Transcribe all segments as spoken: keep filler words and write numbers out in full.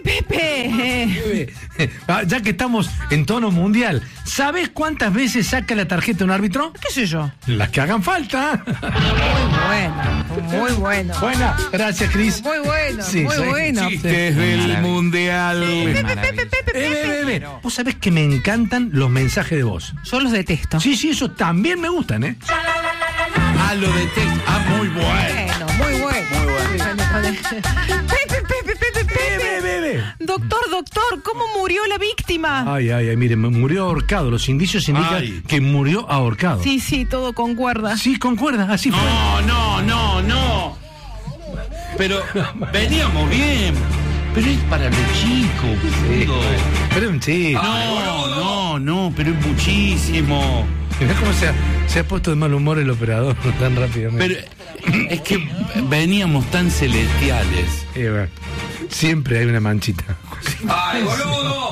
Pepe. Ya que estamos en tono mundial, ¿sabés cuántas veces saca la tarjeta un árbitro? ¿Qué sé yo? Las que hagan falta. Muy bueno, muy bueno. Buena, gracias, Cris. Muy bueno, Sí, muy sí, bueno. Chistes del mundial. Pepe, Pepe, Pepe, Eh, Pepe. ve, ve, ve. Vos sabés que me encantan los mensajes de voz. Yo los detesto. Sí, sí, esos también me gustan, ¿eh? Ah, lo detesto. Ah, muy bueno. Bueno, muy bueno. Muy bueno. Pepe, Pepe, Pepe, Ve, Pepe. ve, ve. Doctor, doctor, ¿cómo murió la víctima? Ay, ay, ay, mire, murió ahorcado. Los indicios indican Ay. que murió ahorcado. Sí, sí, todo concuerda. Sí, concuerda, así fue. No, no, no, no. Pero veníamos bien. Pero es para los chicos, boludo. Pero un chico. No, no, no, pero es muchísimo. Mirá cómo se ha, se ha puesto de mal humor el operador tan rápidamente. Pero es que veníamos tan celestiales. Eh, bueno, siempre hay una manchita. ¡Ay, boludo!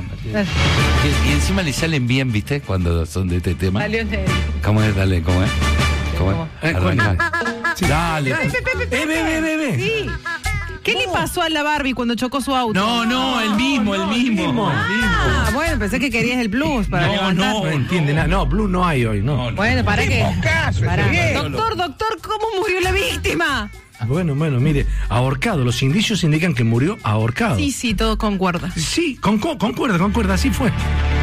Y encima le salen bien, ¿viste? Cuando son de este tema. Salió de... ¿Cómo es? Dale, ¿cómo es? ¿Cómo es? Eh, Arranca. Sí. Dale. Eh, ve, ve, ve, ve. Sí. ¿Qué le pasó a la Barbie cuando chocó su auto? No, no, el mismo, el mismo. Ah, bueno, pensé que querías el blues para No, levantar. No entiende nada. No, Blue no hay hoy, no. Bueno, ¿para qué? Pará. bien. Doctor, doctor, ¿cómo murió la víctima? Bueno, bueno, mire, ahorcado. Los indicios indican que murió ahorcado. Sí, sí, todo concuerda. Sí, con, con- concuerda, concuerda, así fue.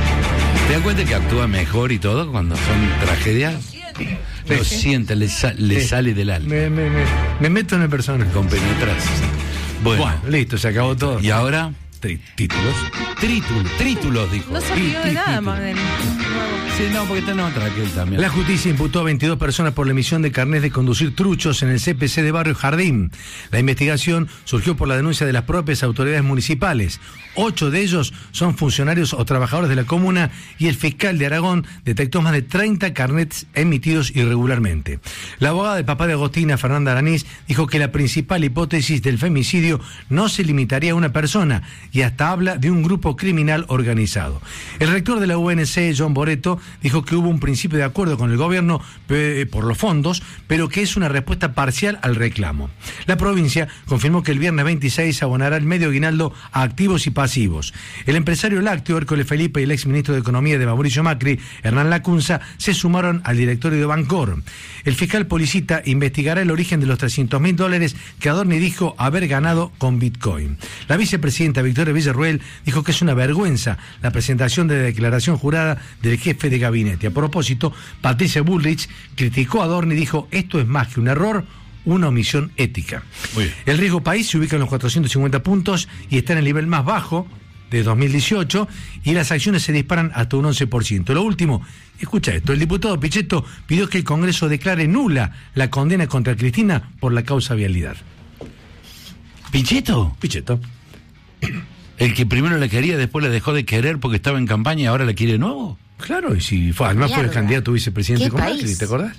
¿Te das cuenta que actúa mejor y todo cuando son tragedias? Lo siente, le, sa- le Sí. sale del alma. Me, me, me, me meto en el personaje. Compenetras. Bueno, Bueno, listo, se acabó todo. y ahora, Tri- títulos. trítulos, trítulos, dijo. No se olvidó de nada más del... Sí, no, porque está en otra que él también. La justicia imputó a veintidós personas por la emisión de carnés de conducir truchos en el C P C de Barrio Jardín. La investigación surgió por la denuncia de las propias autoridades municipales. Ocho de ellos son funcionarios o trabajadores de la comuna y el fiscal de Aragón detectó más de treinta carnets emitidos irregularmente. La abogada del papá de Agostina, Fernanda Aranís, dijo que la principal hipótesis del femicidio no se limitaría a una persona y hasta habla de un grupo criminal organizado. El rector de la U N C, John Boreto, dijo que hubo un principio de acuerdo con el gobierno eh, por los fondos, pero que es una respuesta parcial al reclamo. La provincia confirmó que el viernes veintiséis abonará el medio aguinaldo a activos y pasivos. El empresario lácteo Hércules Felipe y el exministro de Economía de Mauricio Macri, Hernán Lacunza, se sumaron al directorio de Bancor. El fiscal Policita investigará el origen de los trescientos mil dólares que Adorni dijo haber ganado con Bitcoin. La vicepresidenta Victoria Villarruel dijo que es una vergüenza la presentación de la declaración jurada del jefe de gabinete. A propósito, Patricia Bullrich criticó a Adorni y dijo: esto es más que un error, una omisión ética. Muy bien. El riesgo país se ubica en los cuatrocientos cincuenta puntos y está en el nivel más bajo de dos mil dieciocho y las acciones se disparan hasta un once por ciento. Lo último, escucha esto, el diputado Pichetto pidió que el Congreso declare nula la condena contra Cristina por la causa vialidad. ¿Pichetto? Pichetto. El que primero la quería, después la dejó de querer porque estaba en campaña y ahora la quiere de nuevo. Claro, y si fue, además fue el Mierda. candidato vicepresidente ¿Qué con país? Macri, ¿te acordás?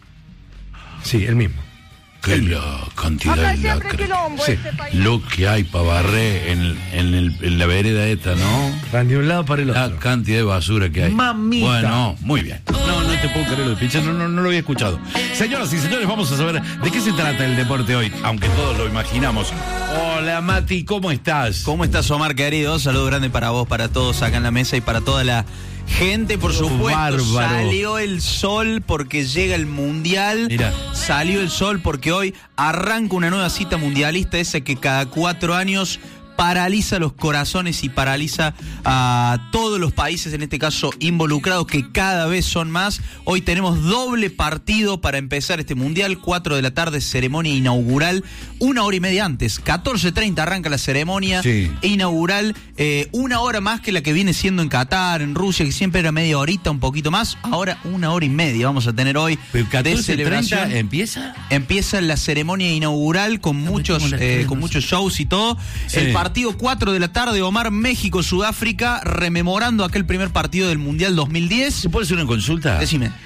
Sí, el mismo. Que la cantidad de lacra. Sí. Lo que hay para barrer en, en, el- en la vereda esta, ¿no? Van de un lado para el La otro. cantidad de basura que hay. Mamita. Bueno, muy bien. No, no te puedo creer lo de Pichetto, no, no, no lo había escuchado. Señoras y señores, vamos a saber de qué se trata el deporte hoy, aunque todos lo imaginamos. Hola, Mati, ¿cómo estás? ¿Cómo estás, Omar, querido? Saludo grande para vos, para todos acá en la mesa y para toda la gente, por supuesto. bárbaro. Salió el sol porque llega el Mundial. Mirá. Salió el sol porque hoy arranca una nueva cita mundialista, esa que cada cuatro años paraliza los corazones y paraliza a todos los países, en este caso involucrados, que cada vez son más. Hoy tenemos doble partido para empezar este Mundial, cuatro de la tarde, ceremonia inaugural, una hora y media antes, catorce treinta arranca la ceremonia Sí. inaugural, eh, una hora más que la que viene siendo en Qatar, en Rusia, que siempre era media horita, un poquito más, ahora una hora y media vamos a tener hoy Pero de catorce celebración. treinta empieza. Empieza la ceremonia inaugural con muchos tengo las eh, tres, con no muchos shows y todo. Sí. El partido cuatro de la tarde, Omar, México-Sudáfrica, rememorando aquel primer partido del Mundial dos mil diez. ¿Se puede hacer una consulta? Decime.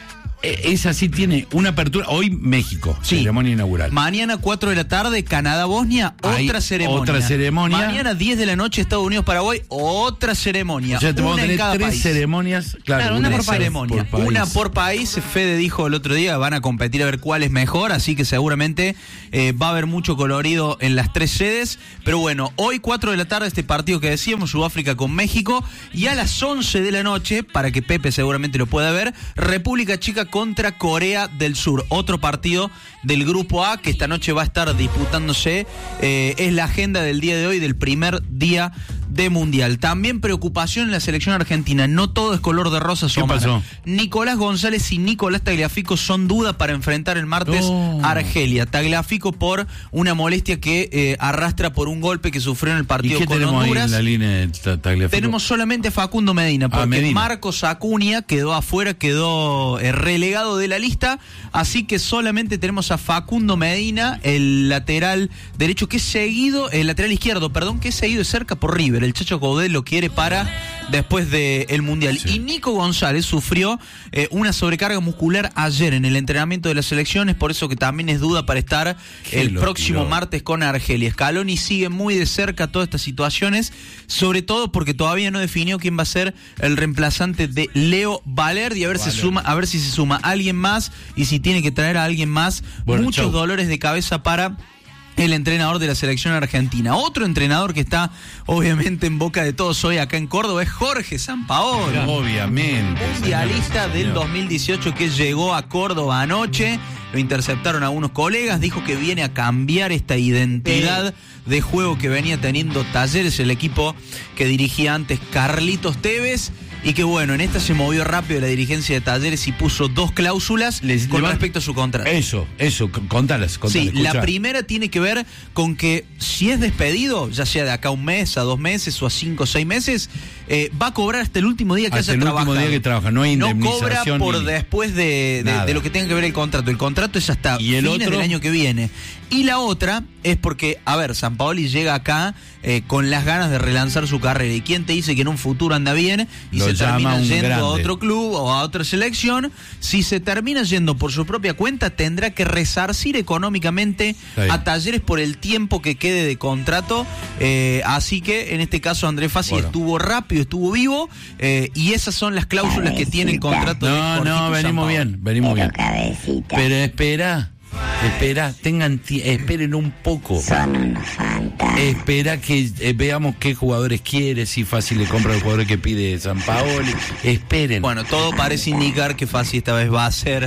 esa sí tiene una apertura. Hoy México, Sí. ceremonia inaugural. Mañana cuatro de la tarde, Canadá-Bosnia, Ahí, otra ceremonia. otra ceremonia. Mañana diez de la noche, Estados Unidos-Paraguay, otra ceremonia. O sea, te vamos a una en tener cada tres país. ceremonias. Claro, Claro, una una por país. ceremonia. por país. Una por país. Fede dijo el otro día, van a competir a ver cuál es mejor, así que seguramente eh, va a haber mucho colorido en las tres sedes. Pero bueno, hoy cuatro de la tarde este partido que decíamos, Sudáfrica con México, y a las once de la noche, para que Pepe seguramente lo pueda ver, República Checa contra Corea del Sur. Otro partido del Grupo A que esta noche va a estar disputándose. Eh, es la agenda del día de hoy, del primer día de Mundial. También preocupación en la selección argentina. No todo es color de rosa, ¿Qué Somara. pasó? Nicolás González y Nicolás Tagliafico son duda para enfrentar el martes No. a Argelia. Tagliafico por una molestia que eh, arrastra por un golpe que sufrió en el ¿Y partido qué con tenemos ahí Honduras. en la línea de Ta- Tagliafico? Tenemos solamente a Facundo Medina, porque Ah, Medina. Marcos Acuña quedó afuera, quedó eh, relegado de la lista, así que solamente tenemos a Facundo Medina, el lateral derecho, que es seguido, el lateral izquierdo, perdón, que es seguido de cerca por River. El Chacho Coudet lo quiere para después del Mundial. Sí. Y Nico González sufrió eh, una sobrecarga muscular ayer en el entrenamiento de las selecciones, por eso que también es duda para estar Qué el loco. próximo martes con Argelia. Scaloni sigue muy de cerca todas estas situaciones, sobre todo porque todavía no definió quién va a ser el reemplazante de Leo Valerdi, a ver si Valerdi. suma, a ver si se suma alguien más y si tiene que traer a alguien más. Bueno, Muchos chau. dolores de cabeza para el entrenador de la selección argentina. Otro entrenador que está obviamente en boca de todos hoy acá en Córdoba es Jorge Sampaoli. Obviamente. Mundialista del señor. dos mil dieciocho que llegó a Córdoba anoche, lo interceptaron algunos colegas, dijo que viene a cambiar esta identidad de juego que venía teniendo Talleres, el equipo que dirigía antes Carlitos Tevez, y que bueno, en esta se movió rápido la dirigencia de Talleres y puso dos cláusulas Les- con le va- respecto a su contrato. Eso, eso, c- contalas, contalas. Sí, la escuchá. primera tiene que ver con que si es despedido, ya sea de acá a un mes, a dos meses o a cinco o seis meses, eh, va a cobrar hasta el último día que Hasta haya el último trabajado. día que trabaja, no hay cobra indemnización por ni- después de, de- Nada. de lo que tenga que ver el contrato. El contrato es hasta ¿Y el fines otro? del año que viene. Y la otra es porque, a ver, Sampaoli llega acá eh, con las ganas de relanzar su carrera. ¿Y quién te dice que en un futuro anda bien y Lo se llama termina un yendo grande. a otro club o a otra selección? Si se termina yendo por su propia cuenta, tendrá que resarcir económicamente Está bien. a Talleres por el tiempo que quede de contrato. Eh, así que en este caso Andrés Fassi Bueno. estuvo rápido, estuvo vivo, eh, y esas son las cláusulas que tiene el contrato de No, Jorgito no, venimos Sampaoli. bien, venimos bien. Cabecita, Pero espera, espera, tengan ti- esperen un poco. son unos fantasmas. Espera que eh, veamos qué jugadores quiere, si fácil le compra el jugador que pide Sampaoli. Esperen. Bueno, todo parece indicar que Fassi esta vez va a ser,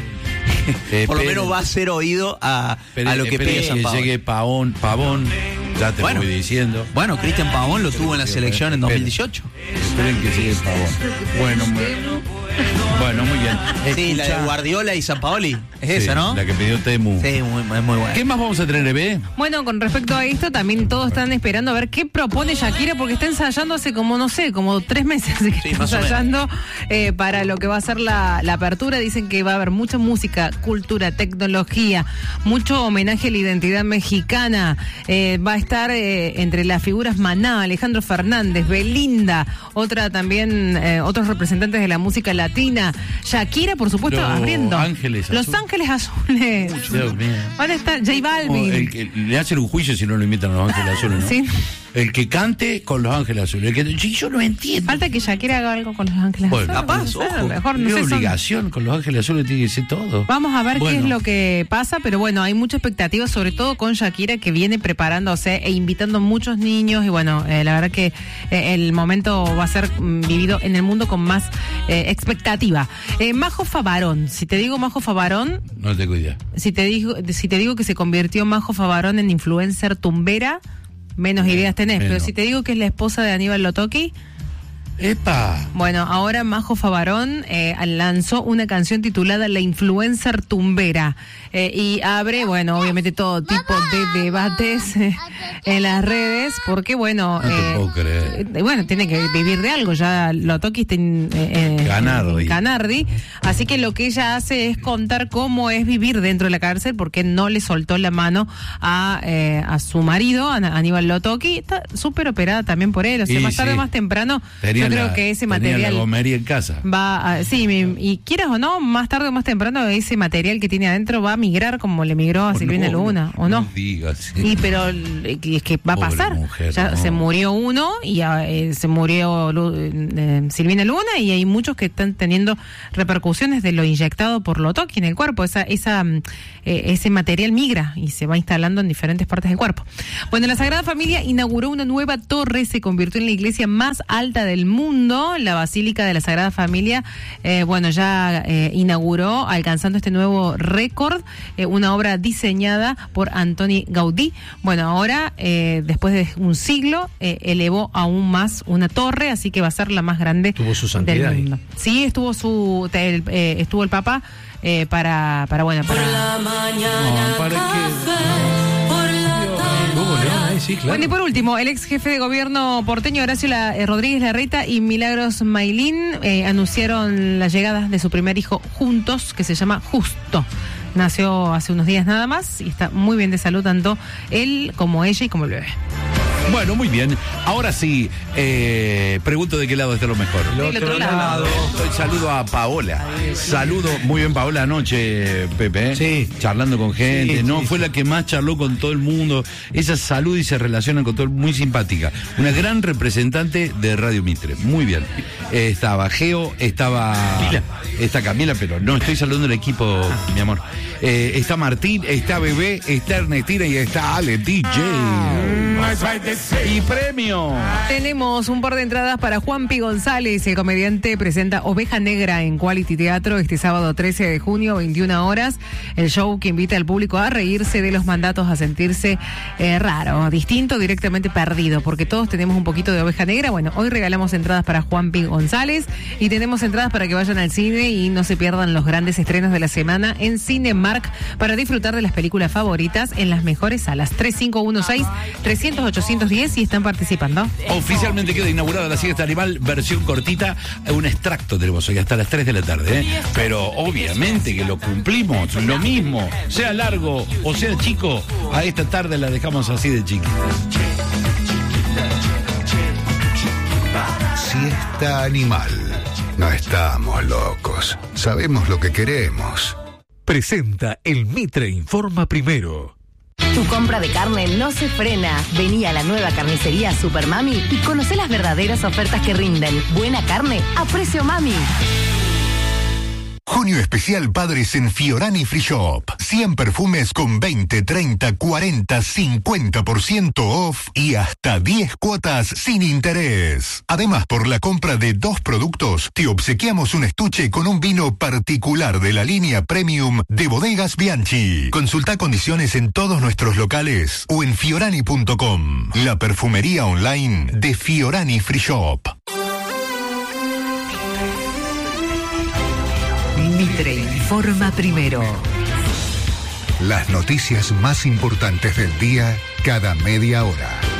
por lo Esperen. menos va a ser oído a, Esperen- a lo que esperen pide que Sampaoli. llegue Pavón, Pavón, ya te Bueno. voy diciendo. Bueno, Cristian Pavón lo tuvo en la selección en dos mil dieciocho. Esperen que llegue Pavón. Bueno, muy, bueno, muy bien. Sí, la de Escuchá. Guardiola y Sampaoli. Es Sí, esa, ¿no? La que pidió Temu. Sí, muy, es muy buena. ¿Qué más vamos a tener, B? Bueno, con respecto a esto, también todos están esperando a ver qué propone Shakira, porque está ensayando hace como, no sé, como tres meses que Sí, está más o menos. ensayando eh, para lo que va a ser la, la apertura. Dicen que va a haber mucha música, cultura, tecnología, mucho homenaje a la identidad mexicana. Eh, va a estar eh, entre las figuras Maná, Alejandro Fernández, Belinda, otra también, eh, otros representantes de la música latina. Shakira, por supuesto, Los abriendo. Ángeles Los Azules. Ángeles Azules. Dios mío. Van a estar J Oh, Balvin. el que le hacen un juicio si no lo invitan a los Ángeles Azules, ¿no? Sí. El que cante con los Ángeles Azules. El que, sí, yo no entiendo. Falta que Shakira haga algo con los Ángeles Bueno, Azules. capaz, no sé, ojo. a lo mejor, no ¿Qué sé, son- obligación con los Ángeles Azules tiene que ser todo? Vamos a ver qué Bueno. es lo que pasa, pero bueno, hay mucha expectativa, sobre todo con Shakira, que viene preparándose e invitando muchos niños, y bueno, eh, la verdad que eh, el momento va a ser mm, vivido en el mundo con más eh, expectativa. Eh, Majo Favarón, si te digo Majo Favarón, No tengo idea. si te digo, si te digo que se convirtió Majo Favarón en influencer tumbera, menos ideas tenés, menos. pero si te digo que es la esposa de Aníbal Lotoki, ¡Epa! bueno, ahora Majo Favarón eh, lanzó una canción titulada La Influencer Tumbera, eh, y abre, bueno, obviamente todo tipo de debates eh, en las redes, porque bueno, No te puedo creer. eh, bueno, tiene que vivir de algo, ya Lotoki está en, eh, Canardi. en Canardi, así que lo que ella hace es contar cómo es vivir dentro de la cárcel, porque no le soltó la mano a, eh, a su marido, a Aníbal Lotoki, está súper operada también por él, o sea, Y más tarde o sí. más temprano Tenía yo creo la- que ese tenía material la gomería en casa. va a, sí, mi- y quieras o no, más tarde o más temprano ese material que tiene adentro va a migrar como le migró a O Silvina no, Luna, ¿o no? No digas. sí. Y pero eh, es que va a Pobre pasar. mujer, ya no. se murió uno y ah, eh, se murió Lu- eh, Silvina Luna y hay muchos que están teniendo repercusiones de lo inyectado por Lotoki en el cuerpo. Esa, esa, mm, eh, ese material migra y se va instalando en diferentes partes del cuerpo. Bueno, la Sagrada Familia inauguró una nueva torre, se convirtió en la iglesia más alta del mundo. La Basílica de la Sagrada Familia, eh, bueno, ya eh, inauguró, alcanzando este nuevo récord, eh, una obra diseñada por Antoni Gaudí. Bueno, ahora, eh, después de un siglo, eh, elevó aún más una torre, así que va a ser la más grande Tuvo su del santidad ahí. mundo. Sí, estuvo su, te- el, eh, estuvo el Papa eh, para, para bueno, para. No, ¿para qué? Hugo León ahí, sí, claro. Bueno, y por último, el ex jefe de gobierno porteño Horacio La- eh, Rodríguez Larreta y Milagros Mailín eh, anunciaron la llegada de su primer hijo juntos, que se llama Justo. Nació hace unos días nada más y está muy bien de salud, tanto él como ella y como el bebé. Bueno, muy bien. Ahora sí, eh, pregunto de qué lado está lo mejor. Del otro lado. Hoy saludo a Paola. Saludo muy bien, Paola, anoche, Pepe. ¿eh? Sí. Charlando con gente. Sí, no, sí, fue sí. la que más charló con todo el mundo. Ella salud y se relaciona con todo el muy simpática. Una gran representante de Radio Mitre. Muy bien. Eh, estaba Geo, estaba. Camila. Está Camila, pero no, estoy saludando al equipo, mi amor. Eh, está Martín, está Bebé, está Ernestina y está Ale D J. Y premio. Tenemos un par de entradas para Juan Pi González. El comediante presenta Oveja Negra en Quality Teatro este sábado trece de junio, veintiuna horas. El show que invita al público a reírse de los mandatos, a sentirse eh, raro, distinto, directamente perdido, porque todos tenemos un poquito de Oveja Negra. Bueno, hoy regalamos entradas para Juan Pi González y tenemos entradas para que vayan al cine y no se pierdan los grandes estrenos de la semana en Cinemark para disfrutar de las películas favoritas en las mejores salas. tres cinco uno seis, trescientos, ochocientos diez y están participando. Oficialmente queda inaugurada la siesta animal, versión cortita. Un extracto tenemos hoy hasta las tres de la tarde, ¿eh? Pero obviamente que lo cumplimos. Lo mismo, sea largo o sea chico, a esta tarde la dejamos así de chiquita. Siesta animal. No estamos locos. Sabemos lo que queremos. Presenta el Mitre Informa Primero. Tu compra de carne no se frena. Vení a la nueva carnicería Super Mami y conoce las verdaderas ofertas que rinden. Buena carne a precio mami. Junio especial Padres en Fiorani Free Shop. cien perfumes con veinte, treinta, cuarenta, cincuenta por ciento off y hasta diez cuotas sin interés. Además, por la compra de dos productos, te obsequiamos un estuche con un vino particular de la línea Premium de Bodegas Bianchi. Consulta condiciones en todos nuestros locales o en fiorani punto com. La perfumería online de Fiorani Free Shop. Mitre informa primero. Las noticias más importantes del día cada media hora.